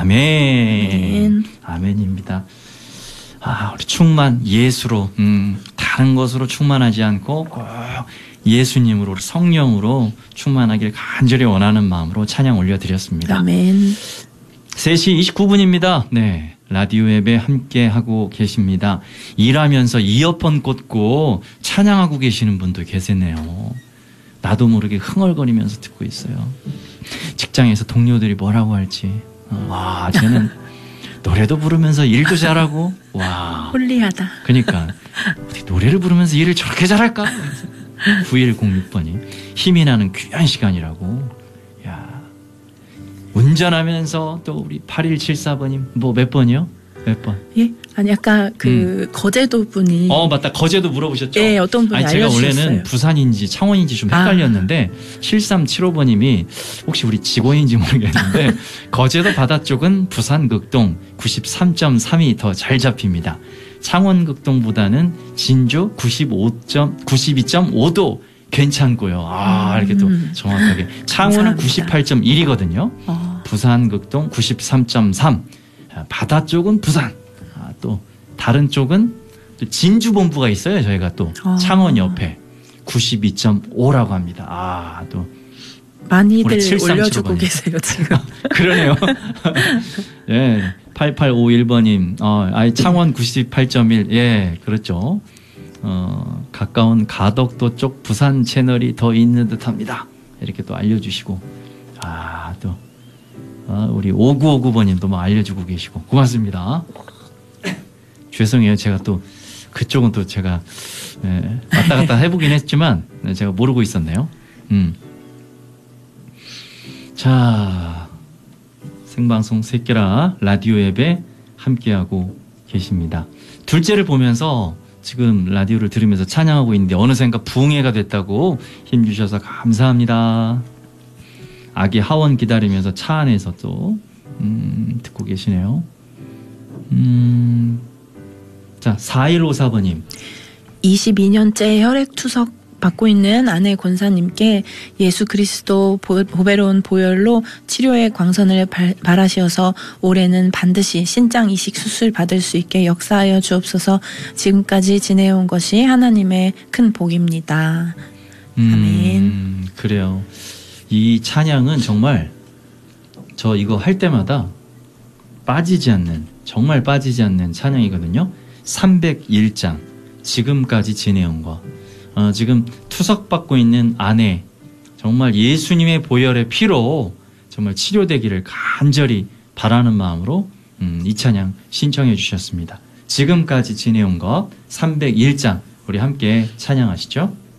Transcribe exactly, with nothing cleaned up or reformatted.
아멘. 아멘입니다. 아, 우리 충만 예수로, 음, 다른 것으로 충만하지 않고 꼭 예수님으로, 성령으로 충만하길 간절히 원하는 마음으로 찬양 올려드렸습니다. 아멘. 세 시 이십구 분입니다. 네. 라디오 앱에 함께 하고 계십니다. 일하면서 이어폰 꽂고 찬양하고 계시는 분도 계세네요. 나도 모르게 흥얼거리면서 듣고 있어요. 직장에서 동료들이 뭐라고 할지. 와, 쟤는 노래도 부르면서 일도 잘하고, 와. 홀리하다. 그러니까 어떻게 노래를 부르면서 일을 저렇게 잘할까? 구일공육 번이 힘이 나는 귀한 시간이라고. 야, 운전하면서 또 우리 팔일칠사 번님 뭐 몇 번이요? 몇 번? 예? 아니 아까 그 음. 거제도 분이 어 맞다, 거제도 물어보셨죠? 예, 어떤 분이 아니, 제가 알려주셨어요. 원래는 부산인지 창원인지 좀 헷갈렸는데 아. 칠삼칠오 번님이 혹시 우리 직원인지 모르겠는데 거제도 바다 쪽은 부산 극동 구십삼 점 삼이 더 잘 잡힙니다. 창원 극동보다는 진주 구십오 점 구십이 점 오 도 괜찮고요. 아, 이렇게 또 정확하게. 창원은 구십팔 점 일이거든요. 어. 부산 극동 구십삼 점 삼. 바다 쪽은 부산. 아, 또 다른 쪽은 또 진주 본부가 있어요. 저희가 또 어. 창원 옆에 구십이 점 오라고 합니다. 아, 또 많이들 올려주고 계세요 지금. 그러네요. 예, 팔팔오일 번님, 어, 아이 창원 구십팔 점 일, 예, 그렇죠. 어, 가까운 가덕도 쪽 부산 채널이 더 있는 듯합니다. 이렇게 또 알려주시고, 아, 또 어, 우리 오구오구 번님도 뭐 알려주고 계시고 고맙습니다. 죄송해요, 제가 또 그쪽은 또 제가 예, 왔다 갔다 해보긴 했지만 제가 모르고 있었네요. 음. 자, 생방송 새끼라 라디오 앱에 함께하고 계십니다. 둘째를 보면서 지금 라디오를 들으면서 찬양하고 있는데 어느샌가 부흥회가 됐다고 힘주셔서 감사합니다. 아기 하원 기다리면서 차 안에서 또 음, 듣고 계시네요. 음, 자, 사일오사 번님. 이십이 년째 혈액투석 받고 있는 아내 권사님께 예수 그리스도 보배로운 보혈로 치료의 광선을 발, 바라시어서 올해는 반드시 신장 이식 수술 받을 수 있게 역사하여 주옵소서. 지금까지 지내온 것이 하나님의 큰 복입니다. 아멘. 음, 그래요. 이 찬양은 정말 저 이거 할 때마다 빠지지 않는, 정말 빠지지 않는 찬양이거든요. 삼백일 장 지금까지 지내온 것. 어, 지금 투석받고 있는 아내, 정말 예수님의 보혈의 피로 정말 치료되기를 간절히 바라는 마음으로 음, 이 찬양 신청해 주셨습니다. 지금까지 지내온 것 삼백일 장 우리 함께 찬양하시죠.